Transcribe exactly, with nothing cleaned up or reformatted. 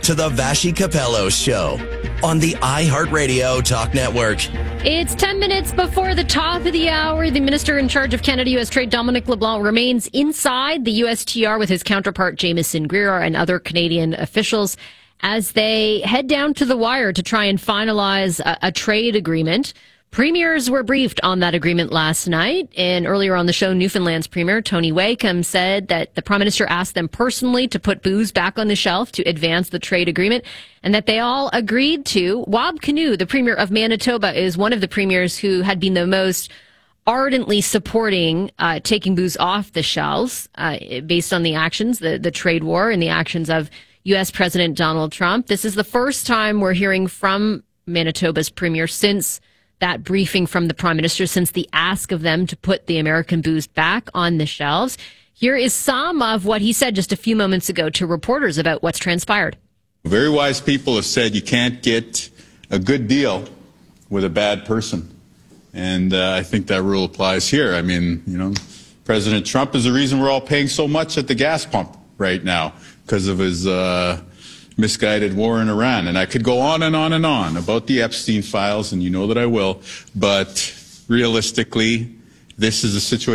to the Vashi Capello Show on the iHeartRadio Talk Network. It's ten minutes before the top of the hour. The minister in charge of Canada-U S Trade, Dominic LeBlanc, remains inside the U S T R with his counterpart, Jamieson Greer, and other Canadian officials as they head down to the wire to try and finalize a, a trade agreement. Premiers were briefed on that agreement last night, and earlier on the show, Newfoundland's Premier Tony Wakeham said that the Prime Minister asked them personally to put booze back on the shelf to advance the trade agreement, and that they all agreed to. Wab Kinew, the Premier of Manitoba, is one of the premiers who had been the most ardently supporting uh, taking booze off the shelves uh, based on the actions, the, the trade war and the actions of U S President Donald Trump. This is the first time we're hearing from Manitoba's Premier since that briefing from the Prime Minister, since the ask of them to put the American booze back on the shelves. Here is some of what he said just a few moments ago to reporters about what's transpired. Very wise people have said you can't get a good deal with a bad person. And uh, I think that rule applies here. I mean, you know, President Trump is the reason we're all paying so much at the gas pump right now because of his uh, misguided war in Iran. And I could go on and on and on about the Epstein files, and you know that I will. But realistically, this is a situation